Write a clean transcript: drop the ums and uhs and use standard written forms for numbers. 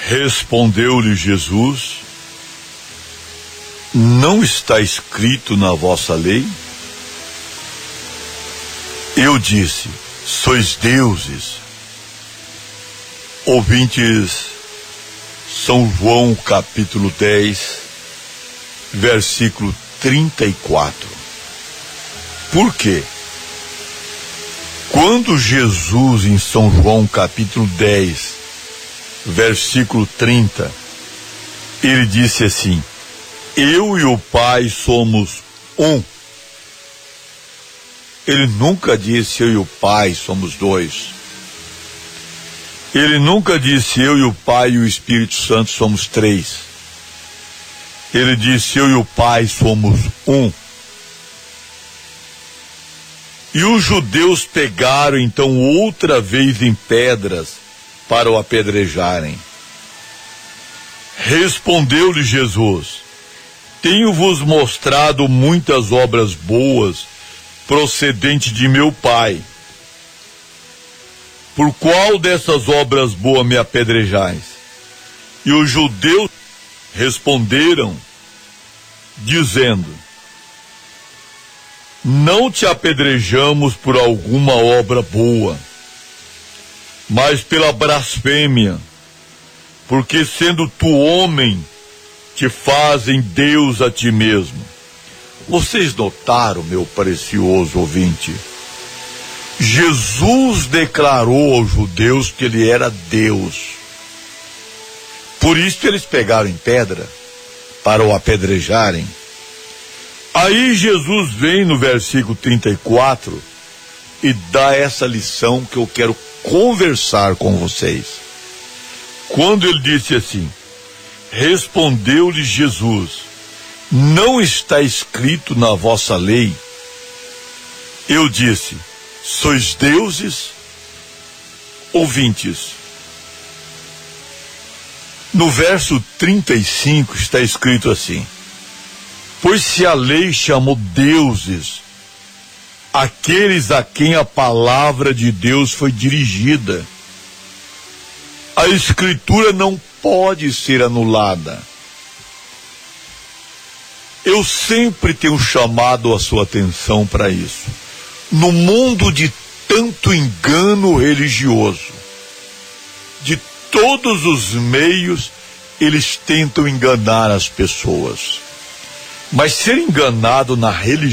Respondeu-lhe Jesus: não está escrito na vossa lei? Eu disse: sois deuses. Ouvintes, São João capítulo 10, versículo 34. Por quê? Quando Jesus, em São João capítulo 10, versículo 30, ele disse assim: eu e o Pai somos um. Ele nunca disse eu e o Pai somos dois. Ele nunca disse eu e o Pai e o Espírito Santo somos três. Ele disse eu e o Pai somos um. E os judeus pegaram então outra vez em pedras para o apedrejarem. Respondeu-lhe Jesus: tenho-vos mostrado muitas obras boas procedentes de meu Pai. Por qual dessas obras boas me apedrejais? E os judeus responderam, dizendo: não te apedrejamos por alguma obra boa, mas pela blasfêmia, porque sendo tu homem, te fazem Deus a ti mesmo. Vocês notaram, meu precioso ouvinte? Jesus declarou aos judeus que ele era Deus. Por isso que eles pegaram em pedra para o apedrejarem. Aí Jesus vem no versículo 34 e dá essa lição que eu quero conversar com vocês. Quando ele disse assim: respondeu-lhe Jesus: não está escrito na vossa lei? Eu disse: sois deuses? Ouvintes, no verso 35 está escrito assim: pois se a lei chamou deuses aqueles a quem a palavra de Deus foi dirigida, a Escritura não pode ser anulada. Eu sempre tenho chamado a sua atenção para isso. No mundo de tanto engano religioso, de todos os meios, eles tentam enganar as pessoas. Mas ser enganado na religião